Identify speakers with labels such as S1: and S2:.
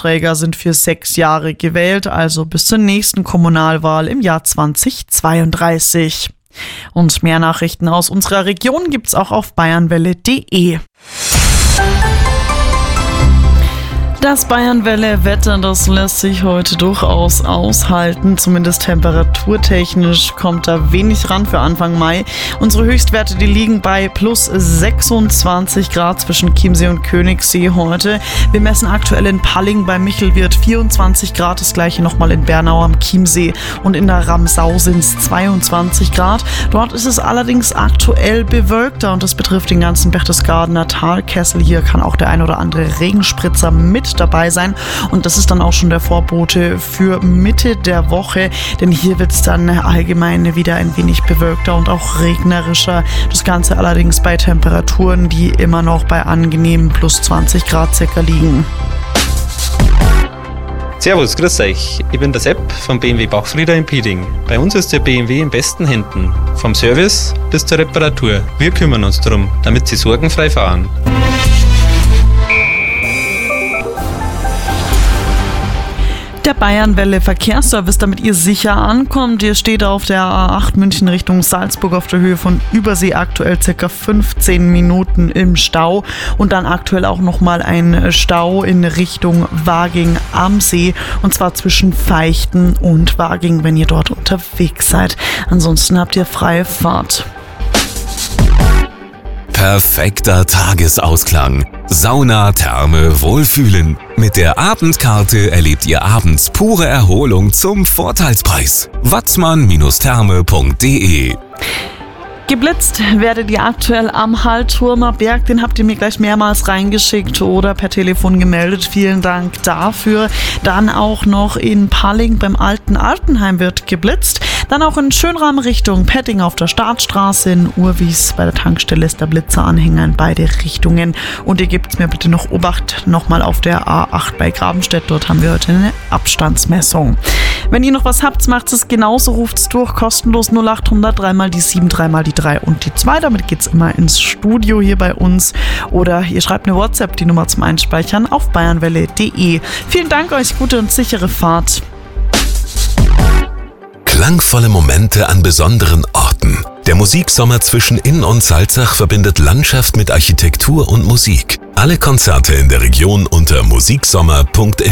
S1: Mandatsträger sind für 6 Jahre gewählt, also bis zur nächsten Kommunalwahl im Jahr 2032. Und mehr Nachrichten aus unserer Region gibt's auch auf bayernwelle.de. Das Bayernwelle-Wetter, das lässt sich heute durchaus aushalten, zumindest temperaturtechnisch kommt da wenig ran für Anfang Mai. Unsere Höchstwerte, die liegen bei plus 26 Grad zwischen Chiemsee und Königssee heute. Wir messen aktuell in Palling bei Michelwirt 24 Grad, das gleiche nochmal in Bernau am Chiemsee und in der Ramsau sind es 22 Grad. Dort ist es allerdings aktuell bewölkter und das betrifft den ganzen Berchtesgadener Talkessel. Hier kann auch der ein oder andere Regenspritzer mit dabei sein und das ist dann auch schon der Vorbote für Mitte der Woche, denn hier wird es dann allgemein wieder ein wenig bewölkter und auch regnerischer. Das Ganze allerdings bei Temperaturen, die immer noch bei angenehmen plus 20 Grad circa liegen.
S2: Servus, grüß euch. Ich bin der Sepp vom BMW Bachfrieder in Pieding. Bei uns ist der BMW in besten Händen. Vom Service bis zur Reparatur. Wir kümmern uns darum, damit Sie sorgenfrei fahren.
S1: Der Bayernwelle Verkehrsservice, damit ihr sicher ankommt. Ihr steht auf der A8 München Richtung Salzburg auf der Höhe von Übersee aktuell ca. 15 Minuten im Stau und dann aktuell auch nochmal ein Stau in Richtung Waging am See und zwar zwischen Veichten und Waging, wenn ihr dort unterwegs seid. Ansonsten habt ihr freie Fahrt.
S3: Perfekter Tagesausklang. Sauna, Therme, Wohlfühlen. Mit der Abendkarte erlebt ihr abends pure Erholung zum Vorteilspreis. watzmann-therme.de.
S1: Geblitzt werdet ihr aktuell am Hallturmer Berg, den habt ihr mir gleich mehrmals reingeschickt oder per Telefon gemeldet. Vielen Dank dafür. Dann auch noch in Palling beim alten Altenheim wird geblitzt. Dann auch in Schönrahm Richtung Petting auf der Startstraße, in Urwies bei der Tankstelle ist der Blitzeranhänger in beide Richtungen. Und ihr gebt mir bitte noch Obacht nochmal auf der A8 bei Grabenstedt, dort haben wir heute eine Abstandsmessung. Wenn ihr noch was habt, macht es genauso, ruft es durch, kostenlos 0800 3 die 7, 3 die 3 und die 2. Damit geht's immer ins Studio hier bei uns. Oder ihr schreibt eine WhatsApp, die Nummer zum Einspeichern auf bayernwelle.de. Vielen Dank euch, gute und sichere Fahrt.
S3: Klangvolle Momente an besonderen Orten. Der Musiksommer zwischen Inn und Salzach verbindet Landschaft mit Architektur und Musik. Alle Konzerte in der Region unter musiksommer.info.